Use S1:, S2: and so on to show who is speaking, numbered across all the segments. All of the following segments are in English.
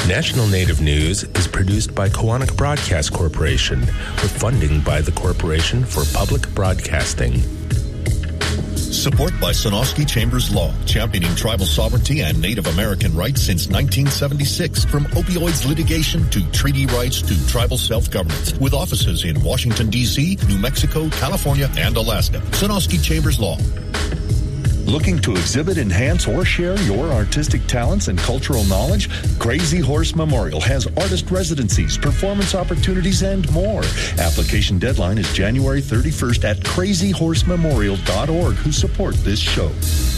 S1: National Native News is produced by Koahnic Broadcast Corporation with funding by the Corporation for Public Broadcasting.
S2: Support by Sonosky Chambers Law, championing tribal sovereignty and Native American rights since 1976. From opioids litigation to treaty rights to tribal self-governance. With offices in Washington, D.C., New Mexico, California, and Alaska. Sonosky Chambers Law.
S3: Looking to exhibit, enhance, or share your artistic talents and cultural knowledge? Crazy Horse Memorial has artist residencies, performance opportunities, and more. Application deadline is January 31st at crazyhorsememorial.org, who support this show.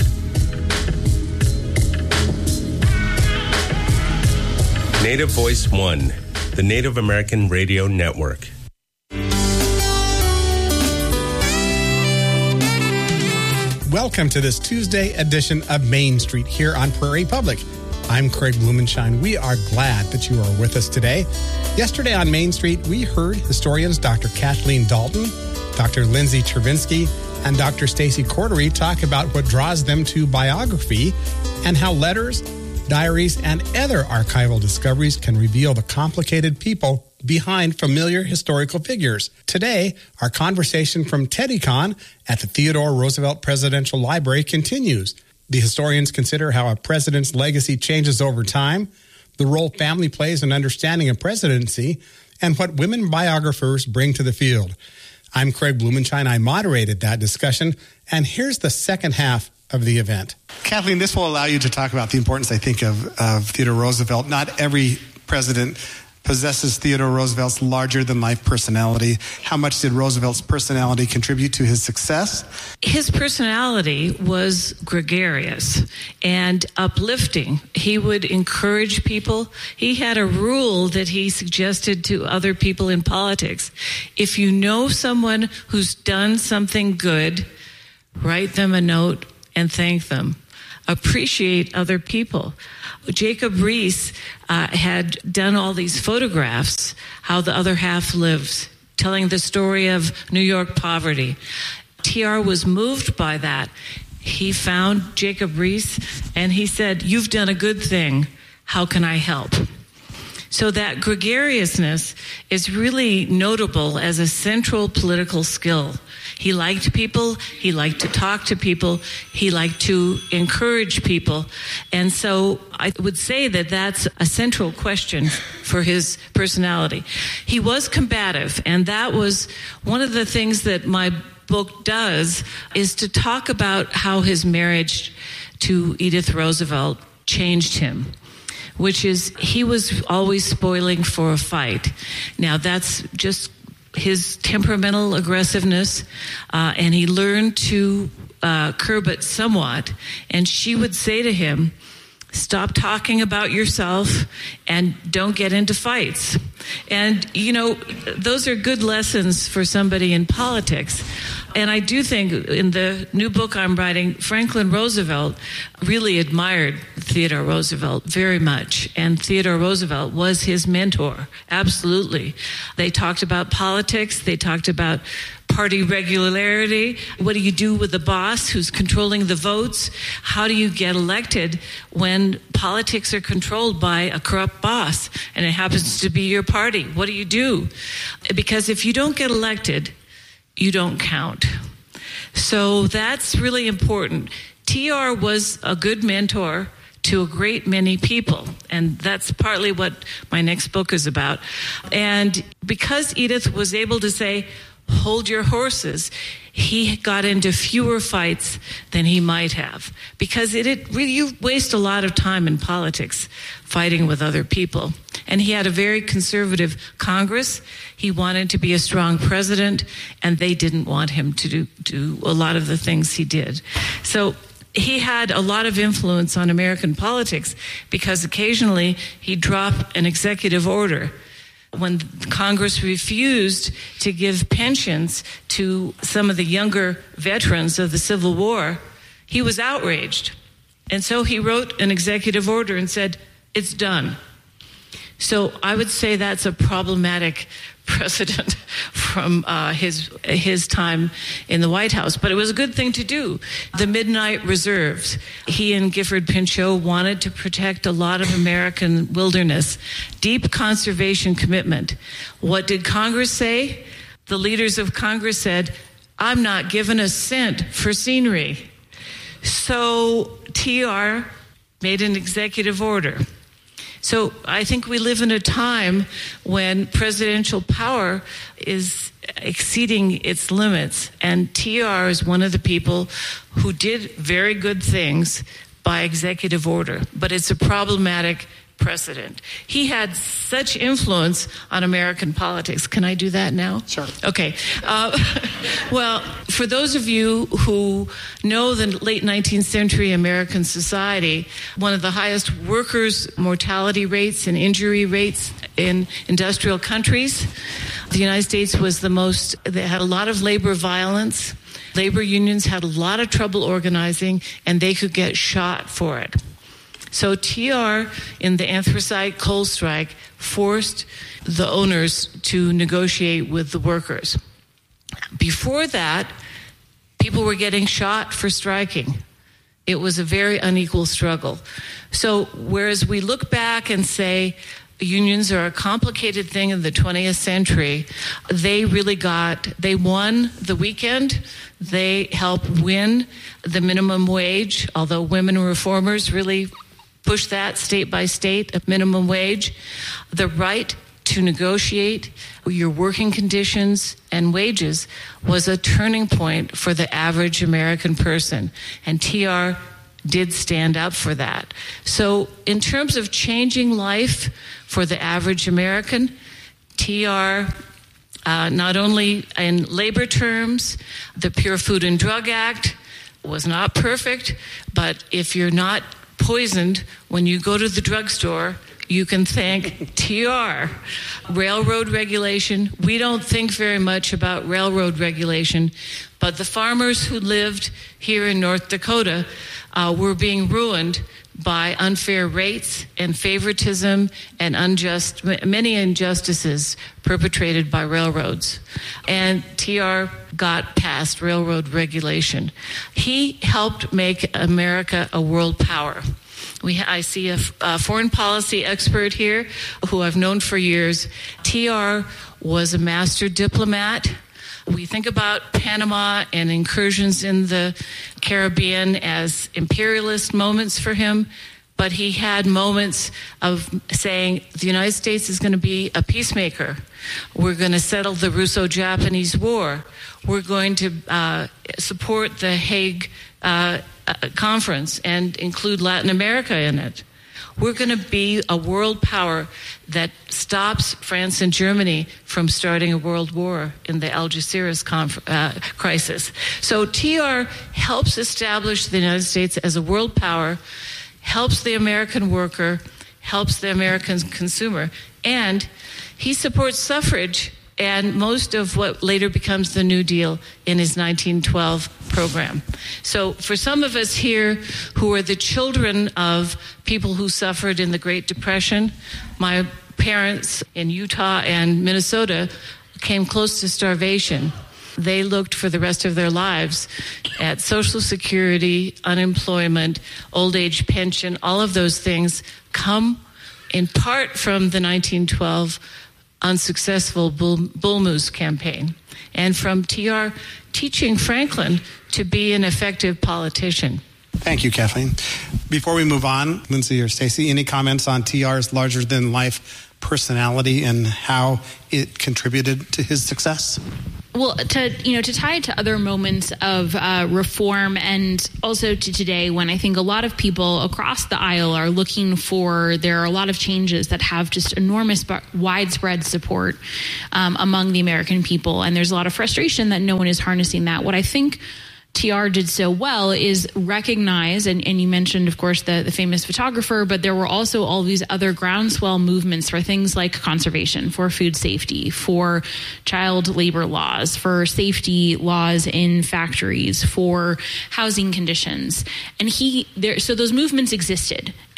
S1: Native Voice One, the Native American Radio Network.
S4: Welcome to this Tuesday edition of Main Street here on Prairie Public. I'm Craig Blumenshine. We are glad that you are with us today. Yesterday on Main Street, we heard historians Dr. Kathleen Dalton, Dr. Lindsay Chervinsky, and Dr. Stacy Cordery talk about what draws them to biography and how letters, diaries, and other archival discoveries can reveal the complicated people behind familiar historical figures. Today, our conversation from TeddyCon at the Theodore Roosevelt Presidential Library continues. The historians consider how a president's legacy changes over time, the role family plays in understanding a presidency, and what women biographers bring to the field. I'm Craig Blumenshine. I moderated that discussion, and here's the second half of the event. Kathleen, this will allow you to talk about the importance, I think, of Theodore Roosevelt. Not every president possesses Theodore Roosevelt's larger-than-life personality. How much did Roosevelt's personality contribute to his success?
S5: His personality was gregarious and uplifting. He would encourage people. He had a rule that he suggested to other people in politics. If you know someone who's done something good, write them a note and thank them. Appreciate other people. Jacob Riis had done all these photographs, how the other half lives, telling the story of New York poverty. TR was moved by that. He found Jacob Riis and he said, "You've done a good thing. How can I help?" So that gregariousness is really notable as a central political skill. He liked people. He liked to talk to people. He liked to encourage people. And so I would say that that's a central question for his personality. He was combative, and that was one of the things that my book does, is to talk about how his marriage to Edith Roosevelt changed him, which is he was always spoiling for a fight. Now, that's just his temperamental aggressiveness, and he learned to curb it somewhat. And she would say to him, "Stop talking about yourself and don't get into fights." And, you know, those are good lessons for somebody in politics. And I do think in the new book I'm writing, Franklin Roosevelt really admired Theodore Roosevelt very much. And Theodore Roosevelt was his mentor, absolutely. They talked about politics. They talked about party regularity. What do you do with the boss who's controlling the votes? How do you get elected when politics are controlled by a corrupt boss and it happens to be your party? What do you do? Because if you don't get elected, you don't count. So that's really important. TR was a good mentor to a great many people, and that's partly what my next book is about. And because Edith was able to say, "Hold your horses," he got into fewer fights than he might have, because you waste a lot of time in politics fighting with other people. And he had a very conservative Congress. He wanted to be a strong president, and they didn't want him to do a lot of the things he did. So he had a lot of influence on American politics, because occasionally he'd drop an executive order. When Congress refused to give pensions to some of the younger veterans of the Civil War, he was outraged. And so he wrote an executive order and said, "It's done." So I would say that's a problematic precedent from his time in the White House. But it was a good thing to do. The Midnight Reserves. He and Gifford Pinchot wanted to protect a lot of American wilderness. Deep conservation commitment. What did Congress say? The leaders of Congress said, I'm not giving a cent for scenery. So TR made an executive order. So I think we live in a time when presidential power is exceeding its limits, and TR is one of the people who did very good things by executive order, but it's a problematic precedent. He had such influence on American politics. Can I do that now?
S4: Sure.
S5: Okay. Well, for those of you who know the late 19th century American society, one of the highest workers' mortality rates and injury rates in industrial countries, the United States was they had a lot of labor violence. Labor unions had a lot of trouble organizing, and they could get shot for it. So TR in the anthracite coal strike forced the owners to negotiate with the workers. Before that, people were getting shot for striking. It was a very unequal struggle. So whereas we look back and say unions are a complicated thing in the 20th century, they won the weekend. They helped win the minimum wage, although women reformers really push that state by state, a minimum wage, the right to negotiate your working conditions and wages was a turning point for the average American person. And TR did stand up for that. So in terms of changing life for the average American, TR, not only in labor terms, the Pure Food and Drug Act was not perfect, but if you're not poisoned when you go to the drugstore, you can thank TR. Railroad regulation. We don't think very much about railroad regulation, but the farmers who lived here in North Dakota were being ruined by unfair rates and favoritism and many injustices perpetrated by railroads. And TR got past railroad regulation. He helped make America a world power. I see a foreign policy expert here who I've known for years. TR was a master diplomat. We think about Panama and incursions in the Caribbean as imperialist moments for him, but he had moments of saying the United States is going to be a peacemaker. We're going to settle the Russo-Japanese War. We're going to support the Hague Conference and include Latin America in it. We're going to be a world power that stops France and Germany from starting a world war in the Algeciras crisis. So TR helps establish the United States as a world power, helps the American worker, helps the American consumer, and he supports suffrage and most of what later becomes the New Deal in his 1912 program. So for some of us here who are the children of people who suffered in the Great Depression, my parents in Utah and Minnesota came close to starvation. They looked for the rest of their lives at Social Security, unemployment, old age pension. All of those things come in part from the 1912 unsuccessful Bull Moose campaign, and from TR teaching Franklin to be an effective politician.
S4: Thank you, Kathleen. Before we move on, Lindsay or Stacy, any comments on TR's larger-than-life personality and how it contributed to his success?
S6: Well, to tie it to other moments of reform and also to today when I think a lot of people across the aisle are looking there are a lot of changes that have just enormous widespread support among the American people. And there's a lot of frustration that no one is harnessing that. What I think TR did so well is recognize, and you mentioned, of course, the famous photographer, but there were also all these other groundswell movements for things like conservation, for food safety, for child labor laws, for safety laws in factories, for housing conditions. And so those movements existed.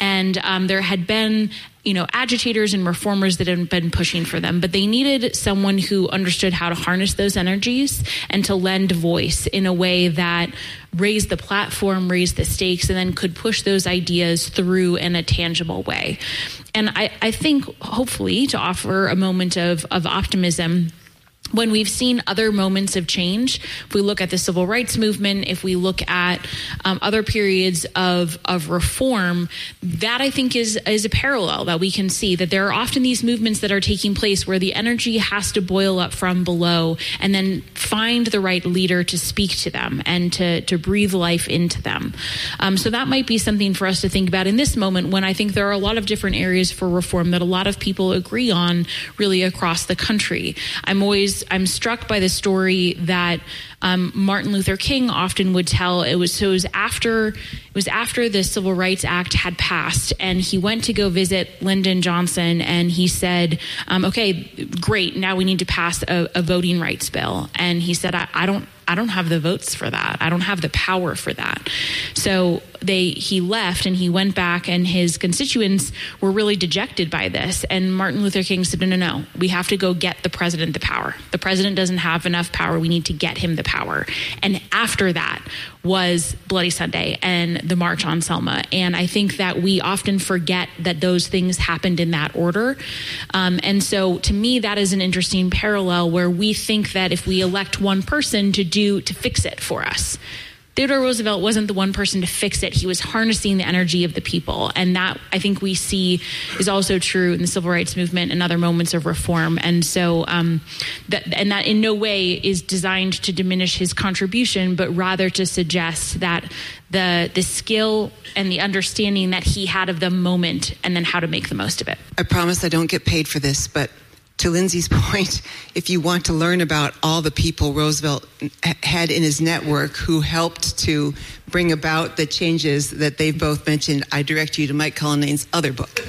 S6: And there had been agitators and reformers that had been pushing for them, but they needed someone who understood how to harness those energies and to lend voice in a way that raised the platform, raised the stakes, and then could push those ideas through in a tangible way. And I think, hopefully, to offer a moment of optimism, when we've seen other moments of change, if we look at the civil rights movement, if we look at other periods of reform, that I think is a parallel that we can see, that there are often these movements that are taking place where the energy has to boil up from below and then find the right leader to speak to them and to breathe life into them. So that might be something for us to think about in this moment, when I think there are a lot of different areas for reform that a lot of people agree on really across the country. I'm struck by the story that Martin Luther King often would tell. It was after the Civil Rights Act had passed, and he went to go visit Lyndon Johnson, and he said, okay, great, now we need to pass a voting rights bill. And he said, I don't have the votes for that. I don't have the power for that. So he left and he went back, and his constituents were really dejected by this. And Martin Luther King said, no, we have to go get the president the power. The president doesn't have enough power. We need to get him the power. And after that was Bloody Sunday and the March on Selma. And I think that we often forget that those things happened in that order. And so to me, that is an interesting parallel, where we think that if we elect one person to fix it for us, Theodore Roosevelt wasn't the one person to fix it. He was harnessing the energy of the people. And that, I think, we see is also true in the civil rights movement and other moments of reform. And so that in no way is designed to diminish his contribution, but rather to suggest that the skill and the understanding that he had of the moment, and then how to make the most of it.
S7: I promise I don't get paid for this, but to Lindsay's point, if you want to learn about all the people Roosevelt had in his network who helped to bring about the changes that they've both mentioned, I direct you to Mike Cullinane's other book.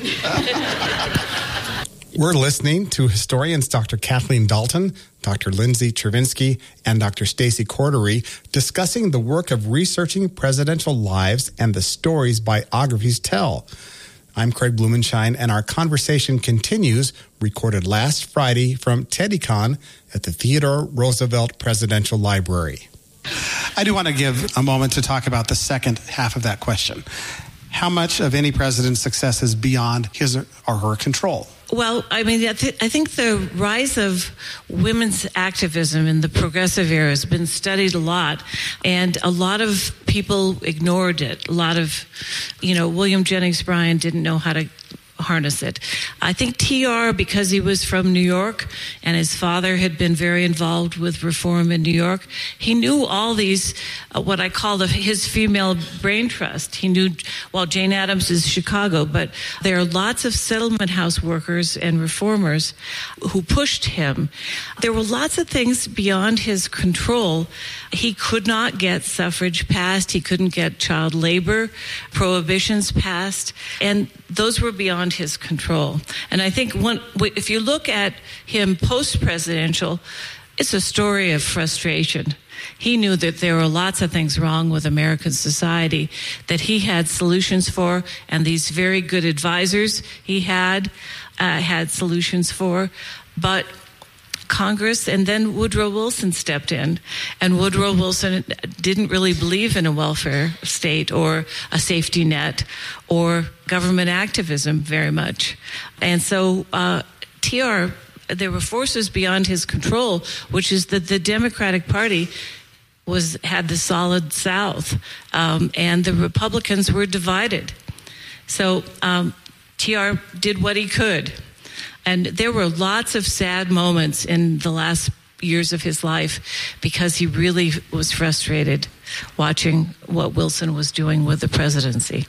S4: We're listening to historians Dr. Kathleen Dalton, Dr. Lindsay Chervinsky, and Dr. Stacy Cordery discussing the work of researching presidential lives and the stories biographies tell. I'm Craig Blumenshine, and our conversation continues, recorded last Friday from TeddyCon at the Theodore Roosevelt Presidential Library.
S8: I do want to give a moment to talk about the second half of that question. How much of any president's success is beyond his or her control?
S5: Well, I mean, I think the rise of women's activism in the progressive era has been studied a lot, and a lot of people ignored it. A lot of, William Jennings Bryan didn't know how to harness it. I think TR, because he was from New York and his father had been very involved with reform in New York, he knew all these, what I call his female brain trust. He knew, Jane Addams is Chicago, but there are lots of settlement house workers and reformers who pushed him. There were lots of things beyond his control. He could not get suffrage passed. He couldn't get child labor prohibitions passed. And those were beyond his control. And I think if you look at him post-presidential, it's a story of frustration. He knew that there were lots of things wrong with American society that he had solutions for, and these very good advisors he had solutions for. But Congress and then Woodrow Wilson stepped in, and Woodrow Wilson didn't really believe in a welfare state or a safety net or government activism very much. And so TR, there were forces beyond his control, which is that the Democratic Party had the solid South, and the Republicans were divided. So TR did what he could. And there were lots of sad moments in the last years of his life because he really was frustrated watching what Wilson was doing with the presidency.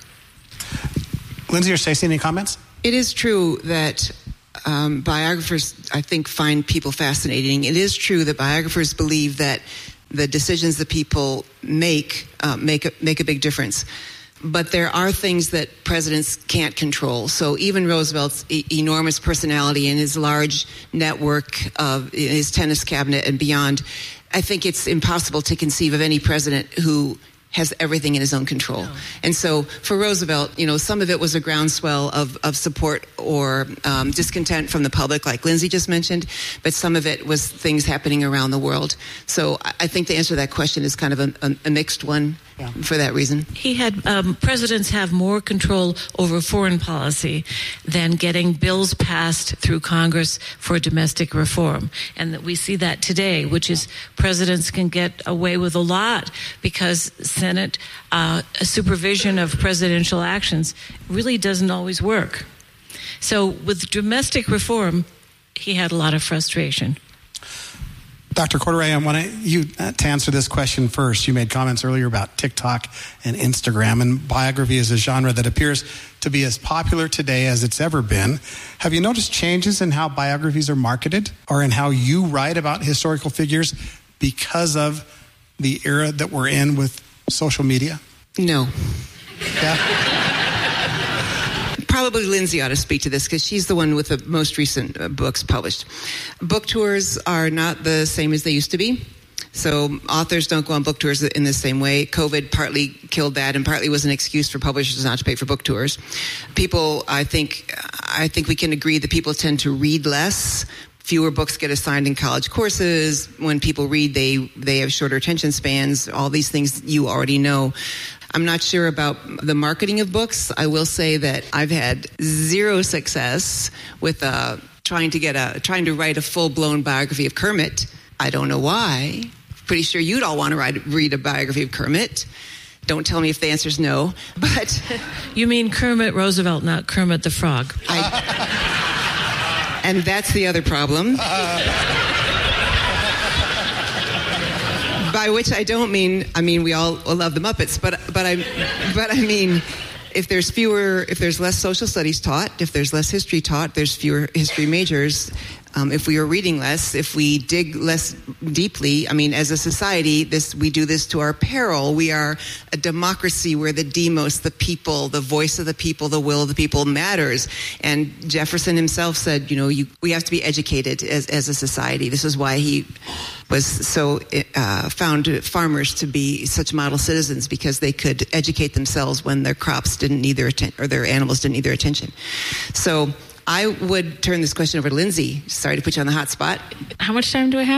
S8: Lindsay or Stacey, any comments?
S7: It is true that biographers, I think, find people fascinating. It is true that biographers believe that the decisions that people make a big difference. But there are things that presidents can't control. So even Roosevelt's enormous personality and his large network of his tennis cabinet and beyond, I think it's impossible to conceive of any president who has everything in his own control. No. And so for Roosevelt, some of it was a groundswell of support or discontent from the public, like Lindsay just mentioned, but some of it was things happening around the world. So I think the answer to that question is kind of a mixed one. Yeah. For that reason.
S5: He had presidents have more control over foreign policy than getting bills passed through Congress for domestic reform. And that we see that today, which is presidents can get away with a lot because Senate supervision of presidential actions really doesn't always work. So with domestic reform, he had a lot of frustration.
S8: Dr. Corderay, I want you to answer this question first. You made comments earlier about TikTok and Instagram, and biography is a genre that appears to be as popular today as it's ever been. Have you noticed changes in how biographies are marketed or in how you write about historical figures because of the era that we're in with social media?
S7: No.
S8: Yeah?
S7: Probably Lindsay ought to speak to this because she's the one with the most recent books published. Book tours are not the same as they used to be. So authors don't go on book tours in the same way. COVID partly killed that and partly was an excuse for publishers not to pay for book tours. People, I think we can agree that people tend to read less. Fewer books get assigned in college courses. When people read, they have shorter attention spans. All these things you already know. I'm not sure about the marketing of books. I will say that I've had zero success with trying to write a full-blown biography of Kermit. I don't know why. Pretty sure you'd all want to read a biography of Kermit. Don't tell me if the answer is no. But
S5: you mean Kermit Roosevelt, not Kermit the Frog.
S7: And that's the other problem. By which I don't mean we all love the Muppets, but I mean if there's less social studies taught, if there's less history taught, there's fewer history majors. If we are reading less, if we dig less deeply, as a society, we do this to our peril. We are a democracy where the demos, the people, the voice of the people, the will of the people matters. And Jefferson himself said, we have to be educated as a society. This is why he was so found farmers to be such model citizens, because they could educate themselves when their crops didn't need their attention or their animals didn't need their attention. So I would turn this question over to Lindsay. Sorry to put you on the hot spot.
S6: How much time do I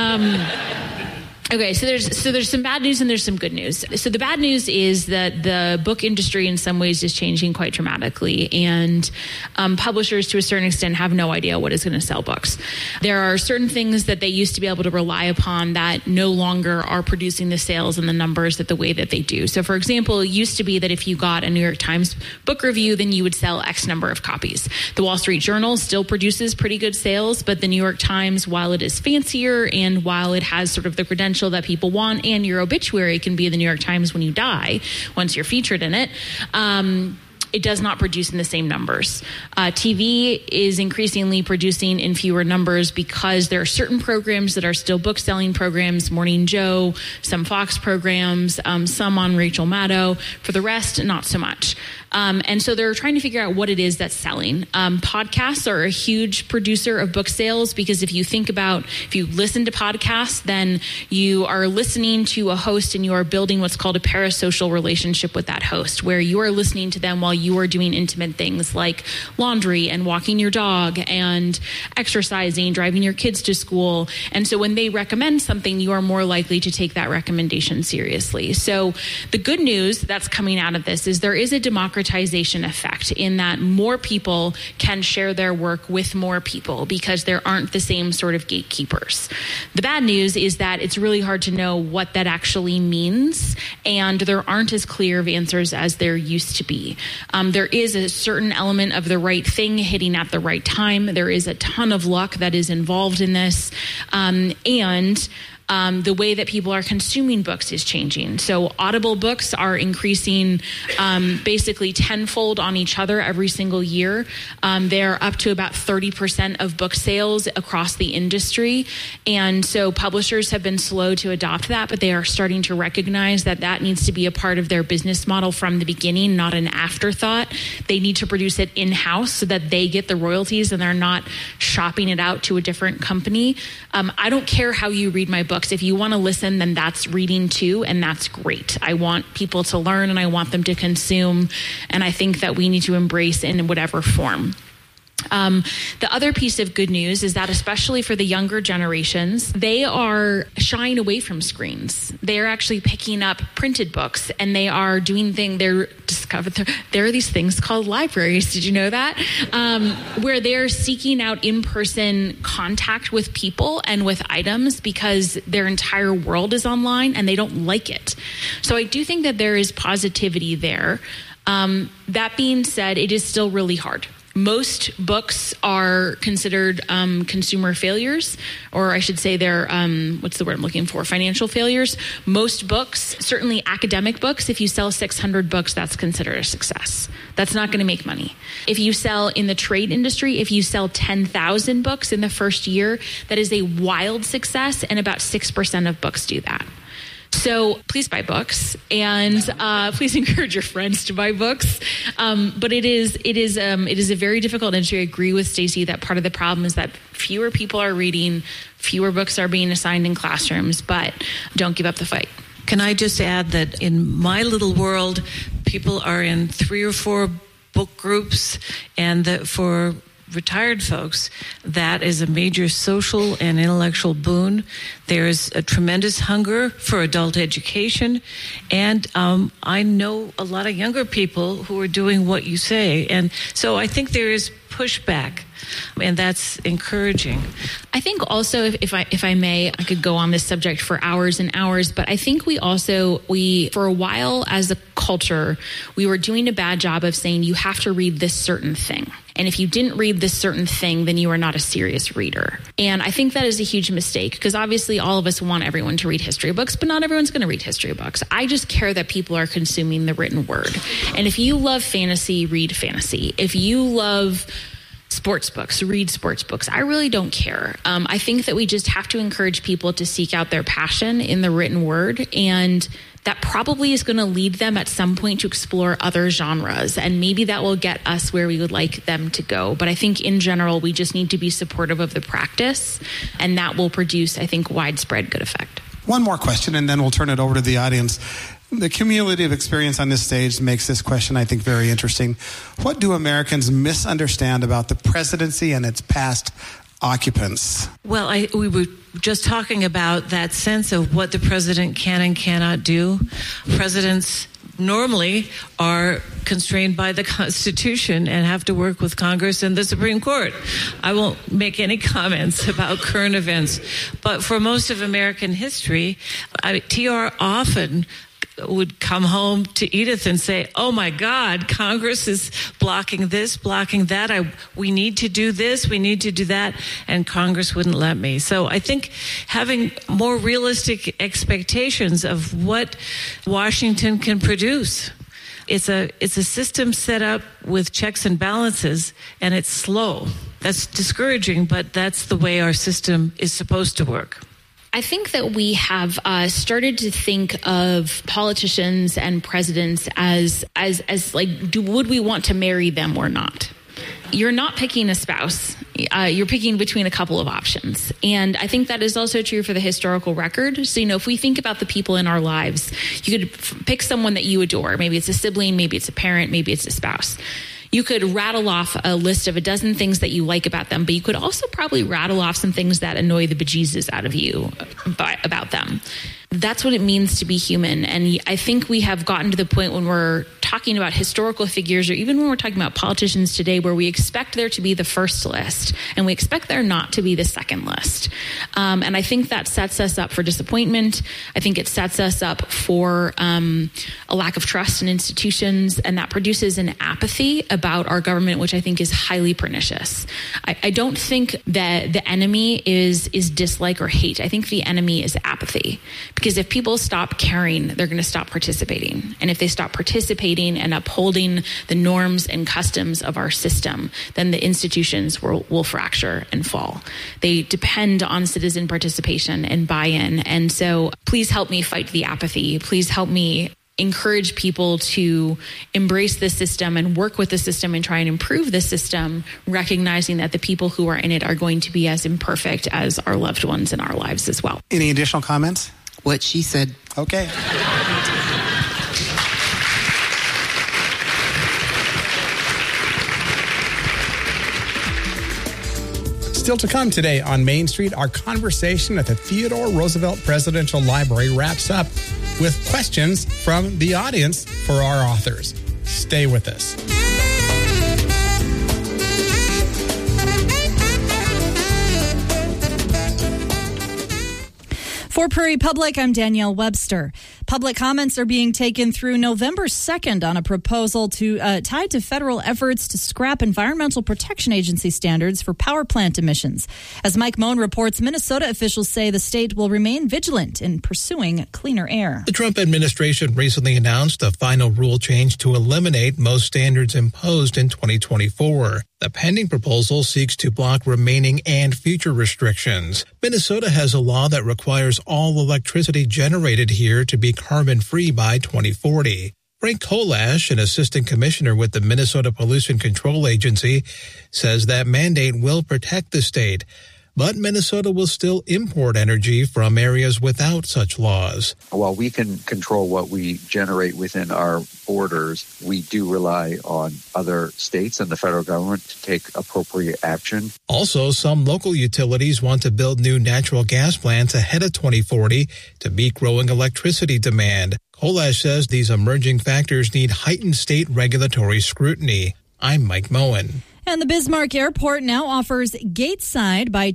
S6: have? Okay, so there's some bad news and there's some good news. So the bad news is that the book industry in some ways is changing quite dramatically, and publishers to a certain extent have no idea what is going to sell books. There are certain things that they used to be able to rely upon that no longer are producing the sales and the numbers the way that they do. So for example, it used to be that if you got a New York Times book review, then you would sell X number of copies. The Wall Street Journal still produces pretty good sales, but the New York Times, while it is fancier and while it has sort of the credentials that people want, and your obituary can be the New York Times when you die, once you're featured in it, it does not produce in the same numbers. TV is increasingly producing in fewer numbers because there are certain programs that are still book-selling programs, Morning Joe, some Fox programs, some on Rachel Maddow. For the rest, not so much. And so they're trying to figure out what it is that's selling. Podcasts are a huge producer of book sales because if you listen to podcasts, then you are listening to a host and you are building what's called a parasocial relationship with that host, where you are listening to them while you are doing intimate things like laundry and walking your dog and exercising, driving your kids to school. And so when they recommend something, you are more likely to take that recommendation seriously. So the good news that's coming out of this is there is a democratization effect in that more people can share their work with more people because there aren't the same sort of gatekeepers. The bad news is that it's really hard to know what that actually means, and there aren't as clear of answers as there used to be. There is a certain element of the right thing hitting at the right time. There is a ton of luck that is involved in this, and the way that people are consuming books is changing. So Audible books are increasing basically tenfold on each other every single year. They're up to about 30% of book sales across the industry. And so publishers have been slow to adopt that, but they are starting to recognize that that needs to be a part of their business model from the beginning, not an afterthought. They need to produce it in-house so that they get the royalties and they're not shopping it out to a different company. I don't care how you read my book. books. If you want to listen, then that's reading too, and that's great. I want people to learn and I want them to consume, and I think that we need to embrace in whatever form. The other piece of good news is that especially for the younger generations, they are shying away from screens. They are actually picking up printed books, and they are doing things. There are these things called libraries. Did you know that? Where they're seeking out in-person contact with people and with items because their entire world is online and they don't like it. So I do think that there is positivity there. That being said, it is still really hard. Most books are considered consumer failures, or I should say they're, what's the word I'm looking for? Financial failures. Most books, certainly academic books, if you sell 600 books, that's considered a success. That's not going to make money. If you sell in the trade industry, if you sell 10,000 books in the first year, that is a wild success, and about 6% of books do that. So please buy books, and please encourage your friends to buy books. But it is a very difficult industry. I agree with Stacey that part of the problem is that fewer people are reading, fewer books are being assigned in classrooms, but don't give up the fight.
S5: Can I just add that in my little world, people are in 3 or 4 book groups, and that for retired folks, that is a major social and intellectual boon. There's a tremendous hunger for adult education, and I know a lot of younger people who are doing what you say, and so I think there is pushback, and that's encouraging. I
S6: think also, if I may, I could go on this subject for hours and hours, but I think we for a while as a culture, we were doing a bad job of saying you have to read this certain thing. And if you didn't read this certain thing, then you are not a serious reader. And I think that is a huge mistake, because obviously all of us want everyone to read history books, but not everyone's going to read history books. I just care that people are consuming the written word. And if you love fantasy, read fantasy. If you love sports books, read sports books. I really don't care. I think that we just have to encourage people to seek out their passion in the written word, and that probably is going to lead them at some point to explore other genres, and maybe that will get us where we would like them to go. But I think in general, we just need to be supportive of the practice, and that will produce, I think, widespread good effect.
S8: One more question, and then we'll turn it over to the audience. The cumulative experience on this stage makes this question, I think, very interesting. What do Americans misunderstand about the presidency and its past occupants?
S5: Well, we were just talking about that sense of what the president can and cannot do. Presidents normally are constrained by the Constitution and have to work with Congress and the Supreme Court. I won't make any comments about current events, but for most of American history, TR often would come home to Edith and say, oh my God, Congress is blocking this, blocking that. We need to do this, we need to do that, and Congress wouldn't let me. So I think having more realistic expectations of what Washington can produce. It's a system set up with checks and balances, and it's slow. That's discouraging, but that's the way our system is supposed to work.
S6: I think that we have started to think of politicians and presidents as like, would we want to marry them or not? You're not picking a spouse. You're picking between a couple of options. And I think that is also true for the historical record. So, if we think about the people in our lives, you could pick someone that you adore. Maybe it's a sibling, maybe it's a parent, maybe it's a spouse. You could rattle off a list of a dozen things that you like about them, but you could also probably rattle off some things that annoy the bejesus out of you about them. That's what it means to be human. And I think we have gotten to the point when we're talking about historical figures, or even when we're talking about politicians today, where we expect there to be the first list and we expect there not to be the second list. And I think that sets us up for disappointment. I think it sets us up for a lack of trust in institutions, and that produces an apathy about our government, which I think is highly pernicious. I don't think that the enemy is dislike or hate. I think the enemy is apathy. Because if people stop caring, they're going to stop participating. And if they stop participating and upholding the norms and customs of our system, then the institutions will fracture and fall. They depend on citizen participation and buy-in. And so please help me fight the apathy. Please help me encourage people to embrace the system and work with the system and try and improve the system, recognizing that the people who are in it are going to be as imperfect as our loved ones in our lives as well.
S8: Any additional comments?
S7: What she said.
S8: Okay.
S4: Still to come today on Main Street, our conversation at the Theodore Roosevelt Presidential Library wraps up with questions from the audience for our authors. Stay with us.
S9: For Prairie Public, I'm Danielle Webster. Public comments are being taken through November 2nd on a proposal tied to federal efforts to scrap Environmental Protection Agency standards for power plant emissions. As Mike Moen reports, Minnesota officials say the state will remain vigilant in pursuing cleaner air.
S10: The Trump administration recently announced a final rule change to eliminate most standards imposed in 2024. The pending proposal seeks to block remaining and future restrictions. Minnesota has a law that requires all electricity generated here to be carbon-free by 2040. Frank Kolash, an assistant commissioner with the Minnesota Pollution Control Agency, says that mandate will protect the state, but Minnesota will still import energy from areas without such laws.
S11: While we can control what we generate within our borders, we do rely on other states and the federal government to take appropriate action.
S10: Also, some local utilities want to build new natural gas plants ahead of 2040 to meet growing electricity demand. Kolash says these emerging factors need heightened state regulatory scrutiny. I'm Mike Moen.
S9: And the Bismarck Airport now offers Gateside by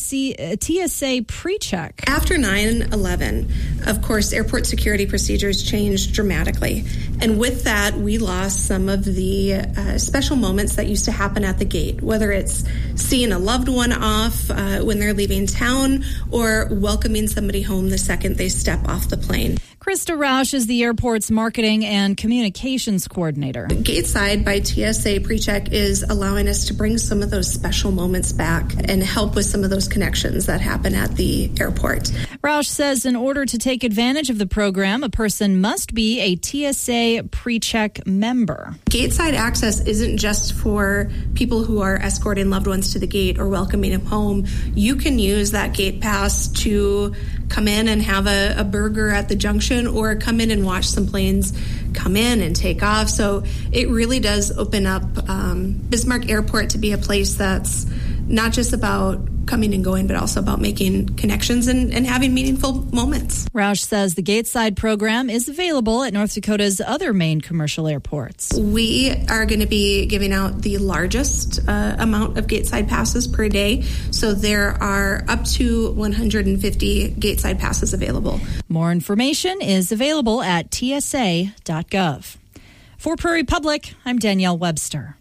S9: TSA PreCheck.
S12: After 9/11, of course, airport security procedures changed dramatically. And with that, we lost some of the special moments that used to happen at the gate, whether it's seeing a loved one off when they're leaving town or welcoming somebody home the second they step off the plane.
S9: Krista Rausch is the airport's marketing and communications coordinator.
S12: Gateside by TSA PreCheck is allowing us to bring some of those special moments back and help with some of those connections that happen at the airport.
S9: Rausch says in order to take advantage of the program, a person must be a TSA PreCheck member.
S12: Gateside access isn't just for people who are escorting loved ones to the gate or welcoming them home. You can use that gate pass to come in and have a burger at the junction or come in and watch some planes come in and take off. So it really does open up Bismarck Airport to be a place that's not just about coming and going, but also about making connections and having meaningful moments.
S9: Rausch says the Gateside program is available at North Dakota's other main commercial airports.
S12: We are going to be giving out the largest amount of Gateside passes per day. So there are up to 150 Gateside passes available.
S9: More information is available at tsa.gov. For Prairie Public, I'm Danielle Webster.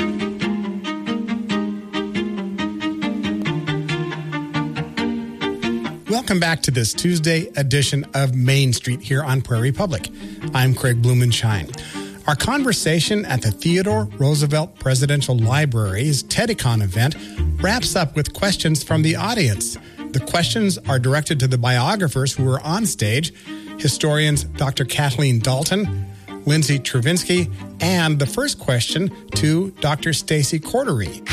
S4: Welcome back to this Tuesday edition of Main Street here on Prairie Public. I'm Craig Blumenshine. Our conversation at the Theodore Roosevelt Presidential Library's TEDicon event wraps up with questions from the audience. The questions are directed to the biographers who were on stage, historians Dr. Kathleen Dalton, Lindsay Travinsky, and the first question to Dr. Stacy Cordery.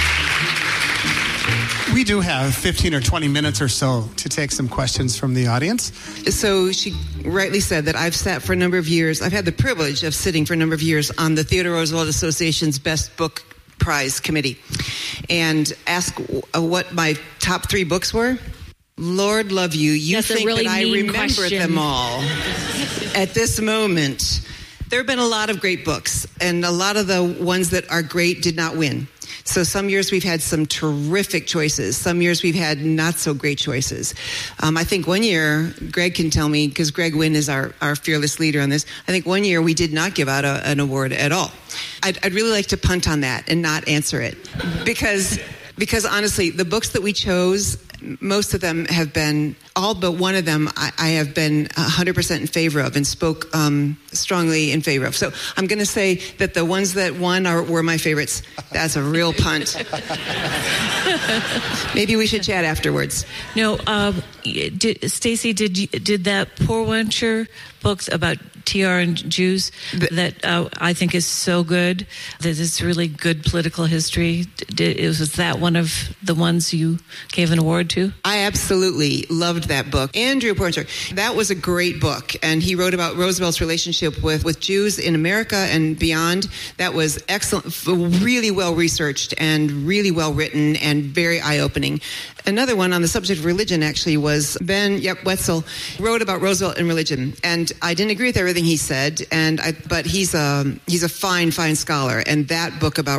S8: We do have 15 or 20 minutes or so to take some questions from the audience.
S7: So she rightly said that I've sat for a number of years. I've had the privilege of sitting for a number of years on the Theodore Roosevelt Association's Best Book Prize Committee. And ask what my top 3 books were. Lord love you. You
S6: That's
S7: think
S6: a really
S7: that I remember
S6: question.
S7: them all at this moment. There have been a lot of great books, and a lot of the ones that are great did not win. So some years we've had some terrific choices. Some years we've had not so great choices. I think one year, Greg can tell me, because Greg Wynn is our fearless leader on this, I think one year we did not give out an award at all. I'd really like to punt on that and not answer it. Because honestly, the books that we chose, most of them have been, all but one of them I have been 100% in favor of and spoke strongly in favor of. So I'm going to say that the ones that won were my favorites. That's a real punt. Maybe we should chat afterwards.
S5: No, Stacy, did that Porventure books about TR and Jews that I think is so good. That it's really good political history. Was that one of the ones you gave an award to?
S7: I absolutely loved that book. Andrew Porter, that was a great book. And he wrote about Roosevelt's relationship with Jews in America and beyond. That was excellent, really well researched and really well written and very eye-opening. Another one on the subject of religion actually was Ben Wetzel wrote about Roosevelt and religion. And I didn't agree with everything he said, but he's a fine scholar. And that book about